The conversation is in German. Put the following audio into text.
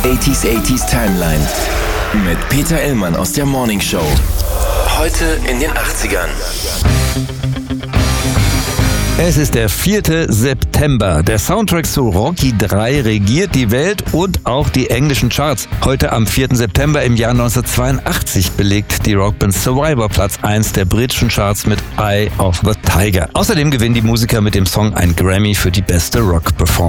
80s Timeline mit Peter Illmann aus der Morning Show. Heute in den 80ern. Es ist der 4. September. Der Soundtrack zu Rocky 3 regiert die Welt und auch die englischen Charts. Heute am 4. September im Jahr 1982 belegt die Rockband Survivor Platz 1 der britischen Charts mit Eye of the Tiger. Außerdem gewinnen die Musiker mit dem Song ein Grammy für die beste Rock-Performance.